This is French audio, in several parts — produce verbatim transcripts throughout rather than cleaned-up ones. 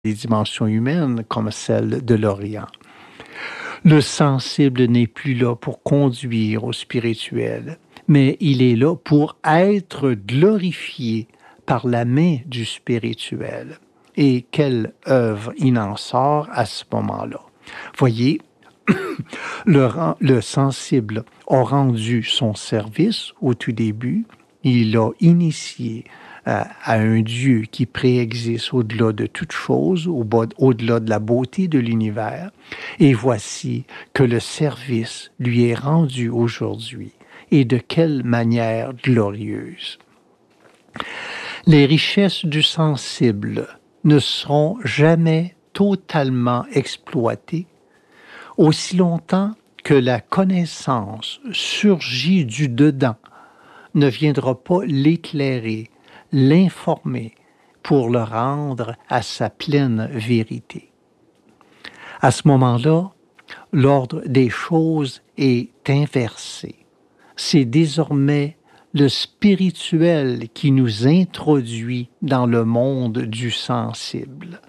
des dimensions humaines comme celle de l'Orient. Le sensible n'est plus là pour conduire au spirituel, mais il est là pour être glorifié par la main du spirituel. Et quelle œuvre il en sort à ce moment-là. Voyez, le, le sensible a rendu son service au tout début, il a initié à, à un Dieu qui préexiste au-delà de toute chose, au, au-delà de la beauté de l'univers, et voici que le service lui est rendu aujourd'hui, et de quelle manière glorieuse. Les richesses du sensible ne seront jamais totalement exploitées aussi longtemps que la connaissance surgie du dedans ne viendra pas l'éclairer, l'informer pour le rendre à sa pleine vérité. À ce moment-là, l'ordre des choses est inversé. C'est désormais le spirituel qui nous introduit dans le monde du sensible.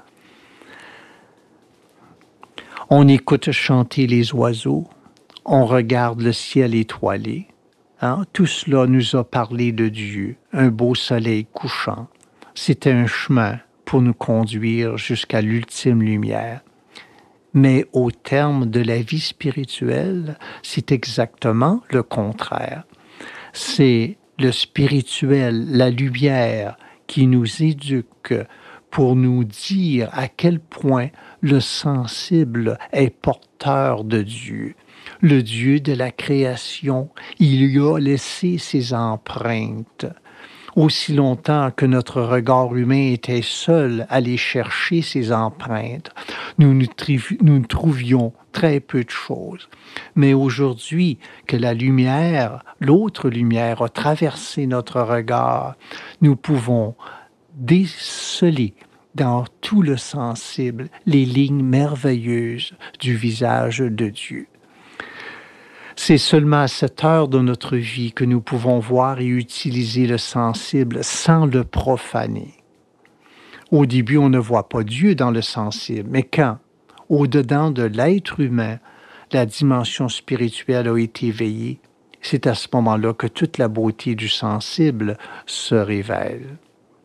On écoute chanter les oiseaux, on regarde le ciel étoilé. Hein? Tout cela nous a parlé de Dieu, un beau soleil couchant. C'était un chemin pour nous conduire jusqu'à l'ultime lumière. Mais au terme de la vie spirituelle, c'est exactement le contraire. C'est le spirituel, la lumière, qui nous éduque pour nous dire à quel point le sensible est porteur de Dieu. Le Dieu de la création, il y a laissé ses empreintes. Aussi longtemps que notre regard humain était seul à aller chercher ses empreintes, nous nous, tri- nous trouvions très peu de choses. Mais aujourd'hui, que la lumière, l'autre lumière a traversé notre regard, nous pouvons déceler dans tout le sensible les lignes merveilleuses du visage de Dieu. C'est seulement à cette heure de notre vie que nous pouvons voir et utiliser le sensible sans le profaner. Au début, on ne voit pas Dieu dans le sensible, mais quand, au-dedans de l'être humain, la dimension spirituelle a été éveillée, c'est à ce moment-là que toute la beauté du sensible se révèle.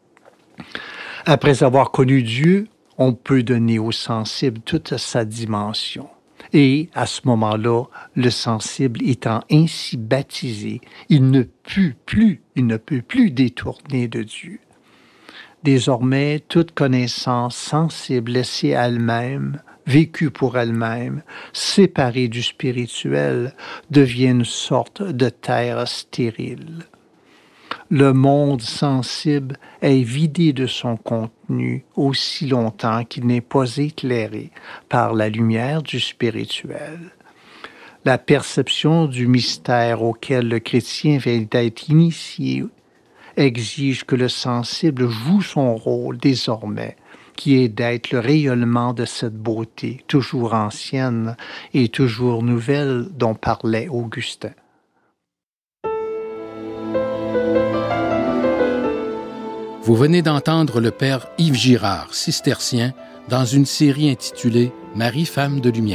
Après avoir connu Dieu, on peut donner au sensible toute sa dimension. Et à ce moment-là, le sensible étant ainsi baptisé, il ne peut plus, il ne peut plus détourner de Dieu. Désormais, toute connaissance sensible laissée à elle-même, vécue pour elle-même, séparée du spirituel, devient une sorte de terre stérile. Le monde sensible est vidé de son contenu aussi longtemps qu'il n'est pas éclairé par la lumière du spirituel. La perception du mystère auquel le chrétien vient d'être initié exige que le sensible joue son rôle désormais, qui est d'être le rayonnement de cette beauté, toujours ancienne et toujours nouvelle dont parlait Augustin. Vous venez d'entendre le père Yves Girard, cistercien, dans une série intitulée « Marie, femme de lumière ».